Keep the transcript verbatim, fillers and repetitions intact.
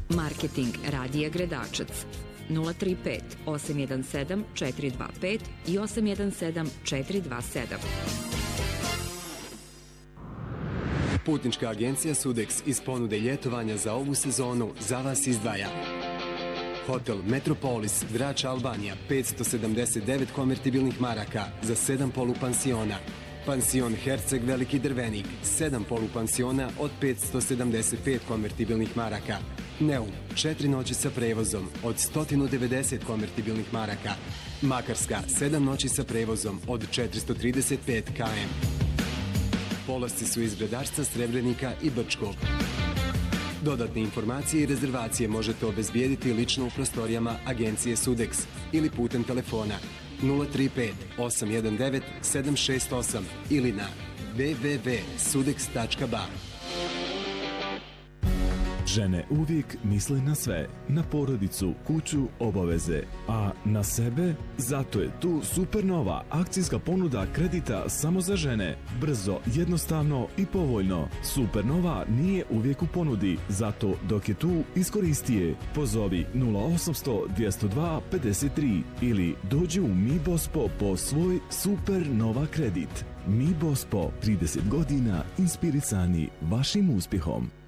Marketing Radija Gredačac nula tri pet osam jedan sedam četiri dva pet i osam jedan sedam četiri dva sedam. Putnička agencija Sudex iz ponude ljetovanja za ovu sezonu za vas izdvaja Hotel Metropolis Drač Albanija petsto sedamdeset devet konvertibilnih maraka za sedam polupansiona. Pansion Herceg Veliki Drvenik sedam polupansiona od petsto sedamdeset pet konvertibilnih maraka. Neum četiri noći sa prevozom od sto devedeset konvertibilnih maraka. Makarska sedam noći sa prevozom od četiristo trideset pet kilometara. Polasci su iz Gredačca, Srebrenika i Brčkog. Dodatne informacije i rezervacije možete obezbijediti lično u prostorijama agencije Sudex ili putem telefona nula tri pet osam jedan devet sedam šest osam ili na w w w tačka sudex tačka b a. Žene uvijek misle na sve, na porodicu, kuću, obaveze, a na sebe? Zato je tu Supernova akcijska ponuda kredita samo za žene. Brzo, jednostavno i povoljno. Supernova nije uvijek u ponudi, zato dok je tu, iskoristi je. Pozovi nula osamsto dvjesto dva pedeset tri ili dođi u Mi Bospo po svoj Supernova kredit. Mi Bospo, trideset godina inspirisani vašim uspjehom.